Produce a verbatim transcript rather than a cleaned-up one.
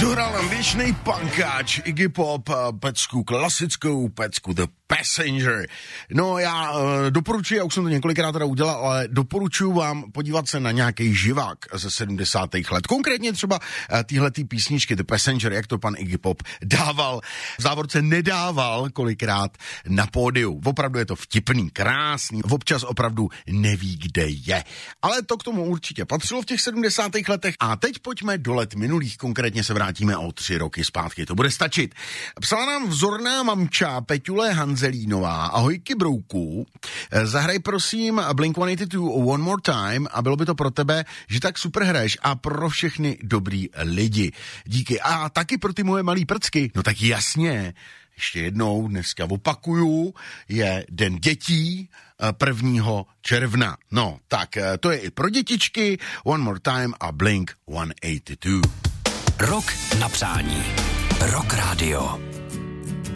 Dohrál věčnej punkáč Iggy Pop, pecku, klasickou pecku The Passenger. No já uh, doporučuji, já už jsem to několikrát teda udělal, ale doporučuji vám podívat se na nějaký živák ze sedmdesátých let. Konkrétně třeba uh, týhletý písničky The Passenger, jak to pan Iggy Pop dával, v závorce nedával kolikrát na pódiu. Opravdu je to vtipný, krásný, občas opravdu neví, kde je. Ale to k tomu určitě patřilo v těch sedmdesátých letech. A teď pojďme do let minulých, konkrétně se vrátíme o tři roky zpátky, to bude stačit. Psala nám vzorná mamča Peťule Hanzelínová. Ahoj Kybrouku, zahraj prosím Blink sto osmdesát dva One More Time a bylo by to pro tebe, že tak super hraješ a pro všechny dobrý lidi. Díky. A taky pro ty moje malý prcky. No tak jasně. Ještě jednou dneska opakuju, je Den dětí prvního června. No, tak to je i pro dětičky, One More Time a Blink sto osmdesát dva. Rok na přání. Rock Radio.